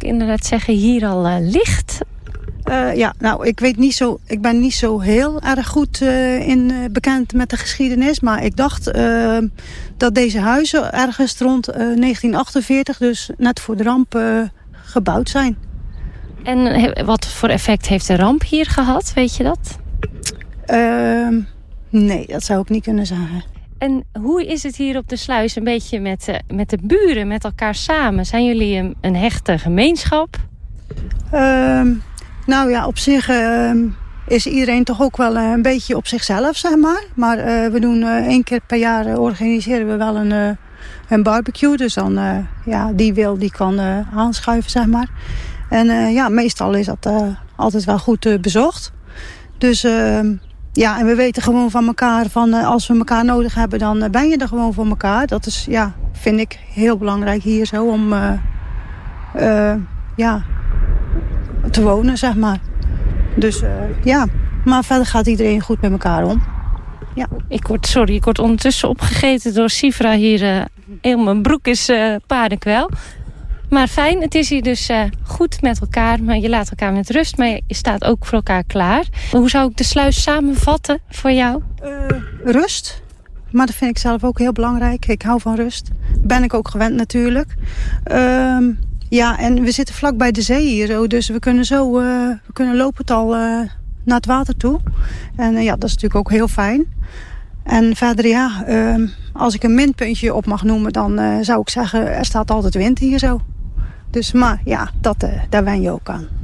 inderdaad zeggen, hier al ligt. Ik ben niet zo heel erg goed bekend met de geschiedenis. Maar ik dacht dat deze huizen ergens rond 1948, dus net voor de ramp, gebouwd zijn. En wat voor effect heeft de ramp hier gehad, weet je dat? Nee, dat zou ik niet kunnen zeggen. En hoe is het hier op de sluis een beetje met de buren, met elkaar samen? Zijn jullie een hechte gemeenschap? Op zich is iedereen toch ook wel een beetje op zichzelf, zeg maar. Maar we doen 1 keer per jaar organiseren we wel een barbecue. Dus dan, die kan aanschuiven, zeg maar. En meestal is dat altijd wel goed bezocht. Dus en we weten gewoon van elkaar, van als we elkaar nodig hebben, dan ben je er gewoon voor elkaar. Dat is, vind ik heel belangrijk hier zo om te wonen, zeg maar. Dus maar verder gaat iedereen goed met elkaar om. Ja. Ik word ondertussen opgegeten door Sifra hier. Heel mijn broek is paardenkwel. Maar fijn, het is hier dus goed met elkaar. Maar je laat elkaar met rust, maar je staat ook voor elkaar klaar. Hoe zou ik de sluis samenvatten voor jou? Rust. Maar dat vind ik zelf ook heel belangrijk. Ik hou van rust. Ben ik ook gewend natuurlijk. En we zitten vlak bij de zee hier zo. Dus we kunnen lopend al naar het water toe. En dat is natuurlijk ook heel fijn. En verder als ik een minpuntje op mag noemen, dan zou ik zeggen, er staat altijd wind hier zo. Dus maar daar wen je ook aan.